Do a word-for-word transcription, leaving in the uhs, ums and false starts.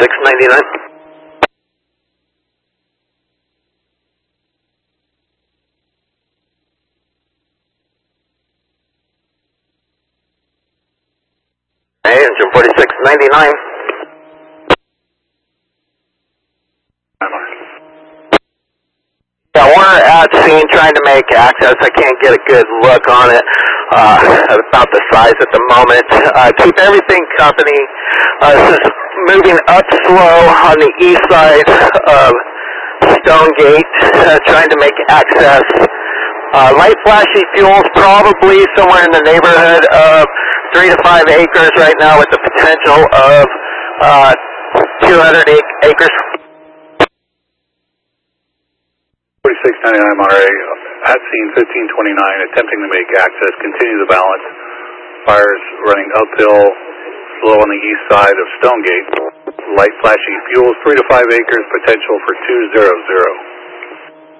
forty-six ninety-nine. Hey, engine forty-six ninety-nine. Yeah, we're at scene trying to make access. I can't get a good look on it. Uh, about the size at the moment. Uh, keep everything company. Uh, this is moving up slow on the east side of Stonegate, uh, trying to make access. Uh, light flashy fuels probably somewhere in the neighborhood of three to five acres right now with the potential of uh, two hundred acres. forty-six ninety-nine Monterey, at scene fifteen twenty-nine, attempting to make access, continue the balance. Fires running uphill, slow on the east side of Stonegate. Light flashing fuels, three to five acres, potential for two zero zero.